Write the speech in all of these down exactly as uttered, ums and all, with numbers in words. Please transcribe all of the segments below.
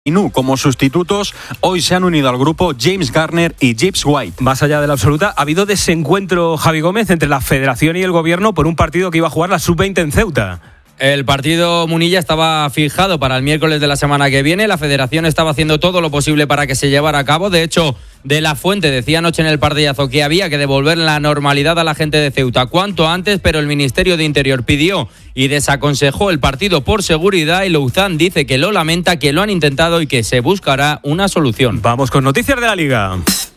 Como sustitutos, hoy se han unido al grupo James Garner y Gibbs White. Más allá de la absoluta, ha habido desencuentro, Javi Gómez, entre la Federación y el Gobierno por un partido que iba a jugar la sub veinte en Ceuta. El partido Munilla estaba fijado para el miércoles de la semana que viene. La Federación estaba haciendo todo lo posible para que se llevara a cabo. De hecho, De la Fuente decía anoche en el partidazo que había que devolver la normalidad a la gente de Ceuta cuanto antes, pero el Ministerio de Interior pidió y desaconsejó el partido por seguridad y Louzán dice que lo lamenta, que lo han intentado y que se buscará una solución. Vamos con noticias de la Liga.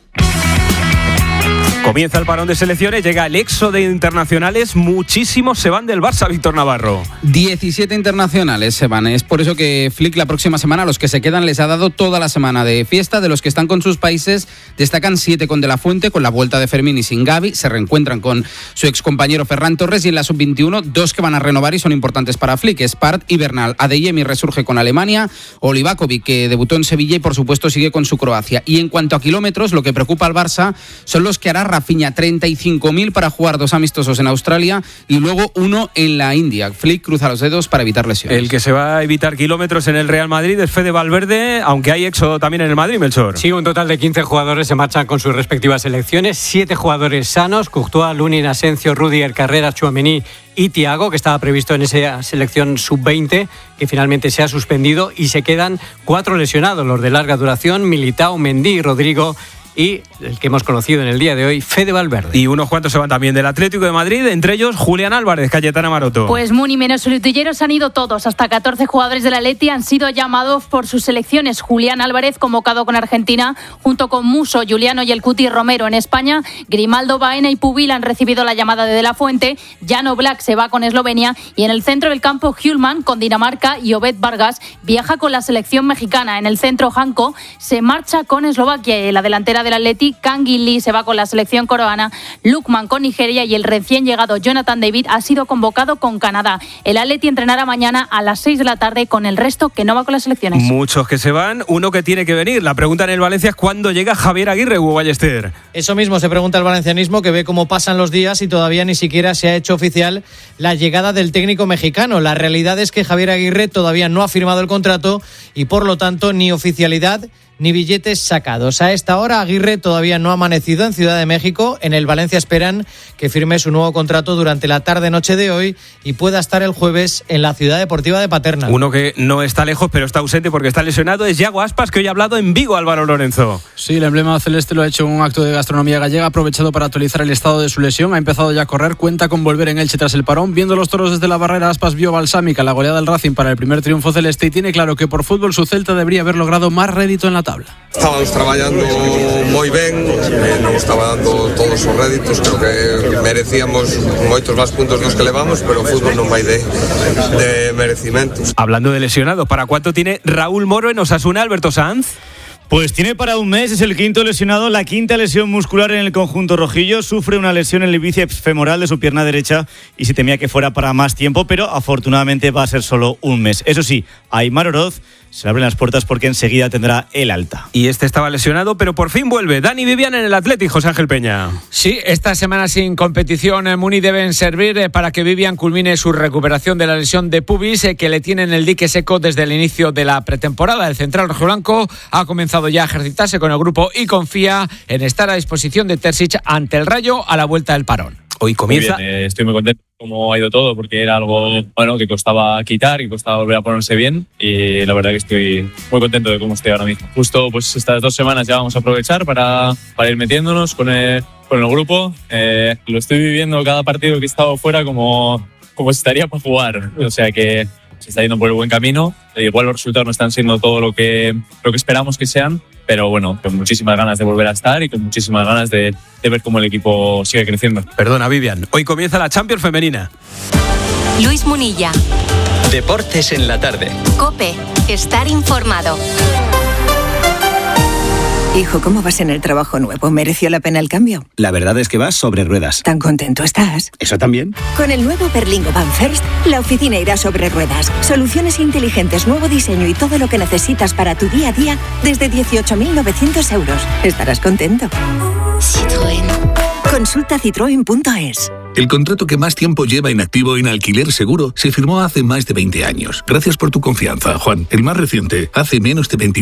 Comienza el parón de selecciones, llega el éxodo de internacionales, muchísimos se van del Barça, Víctor Navarro. diecisiete internacionales se van, es por eso que Flick la próxima semana a los que se quedan les ha dado toda la semana de fiesta. De los que están con sus países destacan siete con De la Fuente, con la vuelta de Fermín y sin Gavi, se reencuentran con su excompañero Ferran Torres y en la sub veintiuno dos que van a renovar y son importantes para Flick, Espart y Bernal. Adeyemi resurge con Alemania, Olivakovic que debutó en Sevilla y por supuesto sigue con su Croacia. Y en cuanto a kilómetros, lo que preocupa al Barça son los que hará Rafinha, treinta y cinco mil para jugar dos amistosos en Australia y luego uno en la India. Flick cruza los dedos para evitar lesiones. El que se va a evitar kilómetros en el Real Madrid es Fede Valverde, aunque hay éxodo también en el Madrid, Melchor. Sí, un total de quince jugadores se marchan con sus respectivas selecciones, siete jugadores sanos, Courtois, Lunin, Asensio, Rudiger, Carreras, Tchouaméni y Thiago, que estaba previsto en esa selección sub veinte, que finalmente se ha suspendido, y se quedan cuatro lesionados, los de larga duración, Militao, Mendy, Rodrigo y el que hemos conocido en el día de hoy, Fede Valverde. Y unos cuantos se van también del Atlético de Madrid, entre ellos Julián Álvarez, Cayetana Maroto. Pues Muni menos Lutilleros han ido todos. Hasta catorce jugadores del Atleti han sido llamados por sus selecciones. Julián Álvarez convocado con Argentina, junto con Muso, Juliano y el Cuti Romero en España. Grimaldo, Baena y Pubil han recibido la llamada de De la Fuente. Jan Oblak se va con Eslovenia y en el centro del campo Hjulman con Dinamarca y Obed Vargas viaja con la selección mexicana. En el centro Janko se marcha con Eslovaquia y en la delantera del Atleti, Kangin Lee se va con la selección coreana, Lukman con Nigeria y el recién llegado Jonathan David ha sido convocado con Canadá. El Atleti entrenará mañana a las seis de la tarde con el resto que no va con las selecciones. Muchos que se van, uno que tiene que venir. La pregunta en el Valencia es ¿cuándo llega Javier Aguirre, Hugo Ballester? Eso mismo se pregunta el valencianismo, que ve cómo pasan los días y todavía ni siquiera se ha hecho oficial la llegada del técnico mexicano. La realidad es que Javier Aguirre todavía no ha firmado el contrato y por lo tanto ni oficialidad ni billetes sacados. A esta hora Aguirre todavía no ha amanecido en Ciudad de México. En el Valencia esperan que firme su nuevo contrato durante la tarde-noche de hoy y pueda estar el jueves en la Ciudad Deportiva de Paterna. Uno que no está lejos pero está ausente porque está lesionado es Yago Aspas, que hoy ha hablado en Vigo, Álvaro Lorenzo. Sí, el emblema celeste lo ha hecho en un acto de gastronomía gallega, aprovechado para actualizar el estado de su lesión. Ha empezado ya a correr, cuenta con volver en Elche tras el parón. Viendo los toros desde la barrera, Aspas vio balsámica la goleada del Racing para el primer triunfo celeste y tiene claro que por fútbol su Celta debería haber logrado más rédito en la tabla. Estábamos traballando moi ben, eh, non estaba dando todos os réditos, creo que merecíamos moitos máis puntos dos que levamos, pero o fútbol non vai de, de merecimentos. Hablando de lesionados, ¿para cuánto tiene Raúl Moro en Osasuna, Alberto Sanz? Pues tiene para un mes, es el quinto lesionado, la quinta lesión muscular en el conjunto rojillo. Sufre una lesión en el bíceps femoral de su pierna derecha y se temía que fuera para más tiempo, pero afortunadamente va a ser solo un mes. Eso sí, a Aimar Oroz se le abren las puertas porque enseguida tendrá el alta. Y este estaba lesionado, pero por fin vuelve. Dani Vivian en el Athletic, José Ángel Peña. Sí, esta semana sin competición, Muni deben servir para que Vivian culmine su recuperación de la lesión de pubis que le tiene en el dique seco desde el inicio de la pretemporada. El central rojiblanco ha comenzado ya a ejercitarse con el grupo y confía en estar a disposición de Terzic ante el Rayo a la vuelta del parón. Hoy comienza. Muy bien, eh, estoy muy contento de cómo ha ido todo, porque era algo bueno que costaba quitar y costaba volver a ponerse bien, y la verdad que estoy muy contento de cómo estoy ahora mismo. Justo pues estas dos semanas ya vamos a aprovechar para, para ir metiéndonos con el, con el grupo. Eh, lo estoy viviendo cada partido que he estado fuera como, como si estaría para jugar, o sea que se está yendo por el buen camino. Igual los resultados no están siendo todo lo que, lo que esperamos que sean, pero bueno, con muchísimas ganas de volver a estar y con muchísimas ganas de, de ver cómo el equipo sigue creciendo. Perdona, Vivian, hoy comienza la Champions femenina. Luis Munilla. Deportes en la tarde. COPE. Estar informado. Hijo, ¿cómo vas en el trabajo nuevo? ¿Mereció la pena el cambio? La verdad es que vas sobre ruedas. ¿Tan contento estás? ¿Eso también? Con el nuevo Berlingo Van First, la oficina irá sobre ruedas. Soluciones inteligentes, nuevo diseño y todo lo que necesitas para tu día a día desde dieciocho mil novecientos euros. Estarás contento. Citroën. Consulta citroen punto es. El contrato que más tiempo lleva inactivo en Alquiler Seguro se firmó hace más de veinte años. Gracias por tu confianza, Juan. El más reciente, hace menos de veinte